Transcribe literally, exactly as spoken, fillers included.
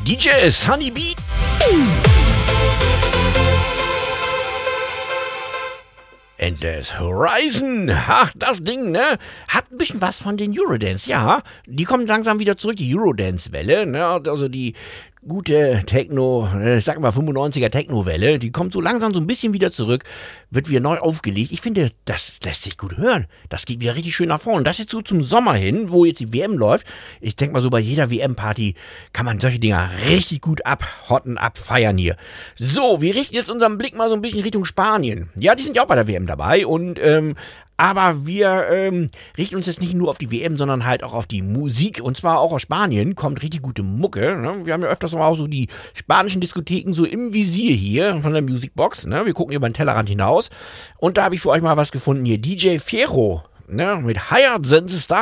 D J Sunny B. Endless Horizon, ach, das Ding, ne, hat ein bisschen was von den Eurodance, ja, die kommen langsam wieder zurück, die Eurodance-Welle, ne, also die gute Techno, ich sag mal fünfundneunziger Techno-Welle, die kommt so langsam so ein bisschen wieder zurück, wird wieder neu aufgelegt. Ich finde, das lässt sich gut hören. Das geht wieder richtig schön nach vorne. Und das jetzt so zum Sommer hin, wo jetzt die W M läuft. Ich denke mal so, bei jeder W M-Party kann man solche Dinger richtig gut abhotten, abfeiern hier. So, wir richten jetzt unseren Blick mal so ein bisschen Richtung Spanien. Ja, die sind ja auch bei der W M dabei und, ähm, aber wir ähm, richten uns jetzt nicht nur auf die W M, sondern halt auch auf die Musik. Und zwar auch aus Spanien kommt richtig gute Mucke. Ne? Wir haben ja öfters auch so die spanischen Diskotheken so im Visier hier von der Musicbox. Ne? Wir gucken über den Tellerrand hinaus. Und da habe ich für euch mal was gefunden hier. D J Fierro, ne? Mit Higher Than the Stars.